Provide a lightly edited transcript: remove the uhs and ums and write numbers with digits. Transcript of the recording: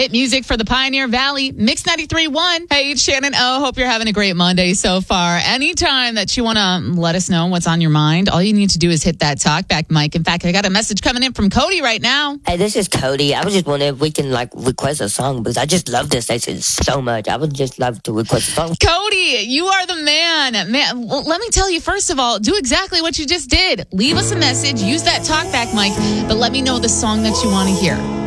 Hit music for the Pioneer Valley, Mix 93.1. Hey, it's Shannon O. Hope you're having a great Monday so far. Anytime that you want to let us know what's on your mind, all you need to do is hit that talkback mic. In fact, I got a message coming in from Cody right now. Hey, this is Cody. I was just wondering if we can request a song because I just love this station so much. I would just love to request a song. Cody, you are the man. Well, let me tell you, first of all, do exactly what you just did. Leave us a message, use that talkback mic, but let me know the song that you want to hear.